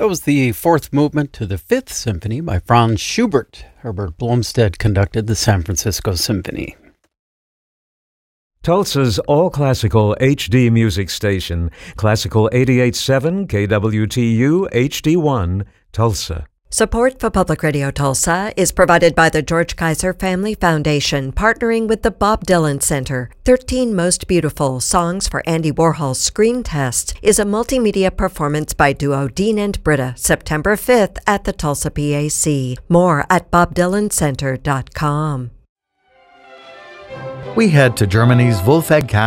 That was the fourth movement to the Fifth Symphony by Franz Schubert. Herbert Blomstead conducted the San Francisco Symphony. Tulsa's all-classical HD music station, Classical 88.7 KWTU HD1, Tulsa. Support for Public Radio Tulsa is provided by the George Kaiser Family Foundation, partnering with the Bob Dylan Center. 13 Most Beautiful Songs for Andy Warhol's Screen Test is a multimedia performance by duo Dean and Britta, September 5th at the Tulsa PAC. More at bobdylancenter.com. We head to Germany's Wolfegg